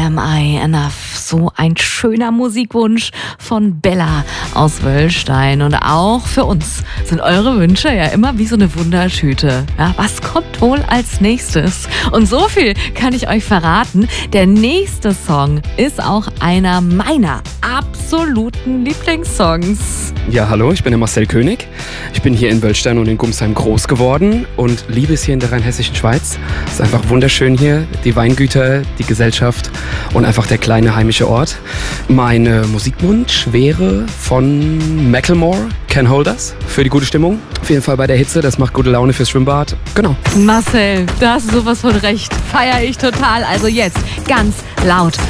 Am I Enough? So ein schöner Musikwunsch von Bella aus Wöllstein. Und auch für uns sind eure Wünsche ja immer wie so eine Wundertüte. Ja, was kommt wohl als nächstes? Und so viel kann ich euch verraten. Der nächste Song ist auch einer meiner absoluten Lieblingssongs. Ja, hallo, ich bin der Marcel König. Ich bin hier in Wöllstein und in Gumsheim groß geworden und liebe es hier in der rheinhessischen Schweiz. Es ist einfach wunderschön hier, die Weingüter, die Gesellschaft und einfach der kleine heimische Ort. Mein Musikwunsch wäre von Macklemore, Can't Hold Us, für die gute Stimmung. Auf jeden Fall bei der Hitze, das macht gute Laune fürs Schwimmbad. Genau. Marcel, da hast du sowas von recht. Feiere ich total. Also jetzt ganz laut